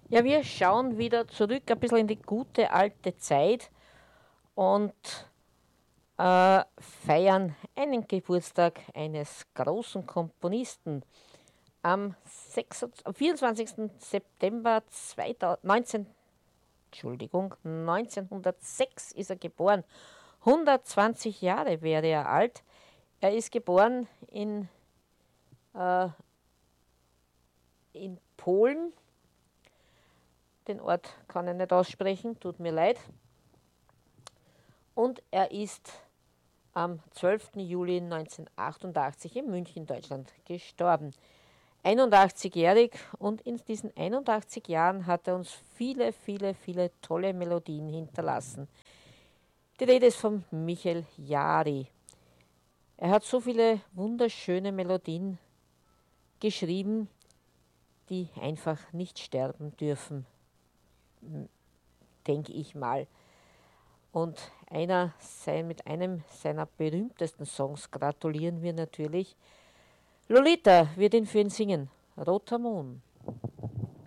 Ja, wir schauen wieder zurück ein bisschen in die gute alte Zeit und feiern einen Geburtstag eines großen Komponisten. Am 24. September 1906 ist er geboren. 120 Jahre wäre er alt. Er ist geboren in Polen. Den Ort kann ich nicht aussprechen, tut mir leid. Und er ist am 12. Juli 1988 in München, Deutschland, gestorben. 81-jährig, und in diesen 81 Jahren hat er uns viele, viele, viele tolle Melodien hinterlassen. Die Rede ist von Michael Jari. Er hat so viele wunderschöne Melodien geschrieben, die einfach nicht sterben dürfen, denke ich mal. Und mit einem seiner berühmtesten Songs gratulieren wir natürlich. Lolita wird ihn für ihn singen. Roter Mond.